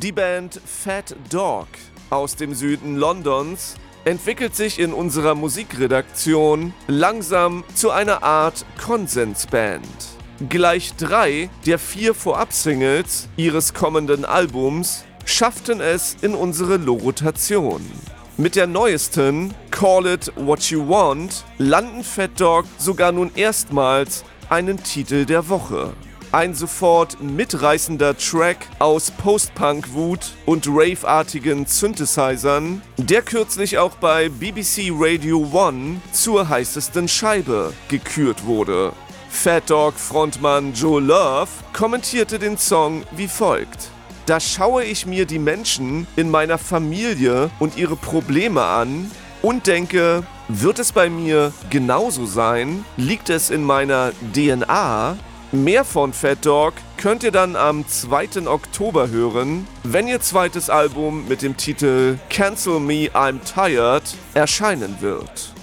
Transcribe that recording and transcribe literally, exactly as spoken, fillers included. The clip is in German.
Die Band Fat Dog aus dem Süden Londons entwickelt sich in unserer Musikredaktion langsam zu einer Art Konsensband. Gleich drei der vier Vorab-Singles ihres kommenden Albums schafften es in unsere Low-Rotation. Mit der neuesten Call It What You Want landen Fat Dog sogar nun erstmals einen Titel der Woche. Ein sofort mitreißender Track aus Post-Punk-Wut und Rave-artigen Synthesizern, der kürzlich auch bei B B C Radio One zur heißesten Scheibe gekürt wurde. Fat Dog-Frontmann Joe Love kommentierte den Song wie folgt: Da schaue ich mir die Menschen in meiner Familie und ihre Probleme an und denke, wird es bei mir genauso sein? Liegt es in meiner D N A? Mehr von Fat Dog könnt ihr dann am zweiten Oktober hören, wenn ihr zweites Album mit dem Titel Cancel Me I'm Tired erscheinen wird.